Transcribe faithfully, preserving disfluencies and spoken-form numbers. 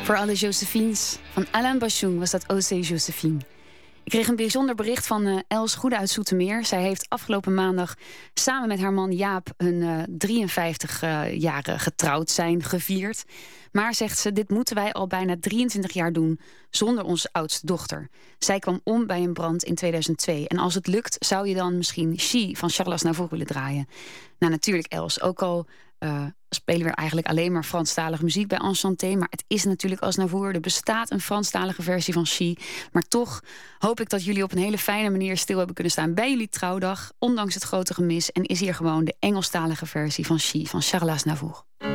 Voor alle Josephines. Van Alain Bashung was dat O C Josephine. Ik kreeg een bijzonder bericht van uh, Els Goede uit Zoetermeer. Zij heeft afgelopen maandag samen met haar man Jaap hun uh, drieënvijftig uh, jaren getrouwd zijn gevierd. Maar, zegt ze, dit moeten wij al bijna drieëntwintig jaar doen zonder onze oudste dochter. Zij kwam om bij een brand in tweeduizend twee. En als het lukt, zou je dan misschien She van Charles Aznavour willen draaien? Nou, natuurlijk, Els. Ook al uh, spelen we eigenlijk alleen maar Franstalige muziek bij Enchanté. Maar het is natuurlijk Aznavour. Er bestaat een Franstalige versie van She. Maar toch hoop ik dat jullie op een hele fijne manier stil hebben kunnen staan bij jullie trouwdag. Ondanks het grote gemis. En is hier gewoon de Engelstalige versie van She van Charles Aznavour.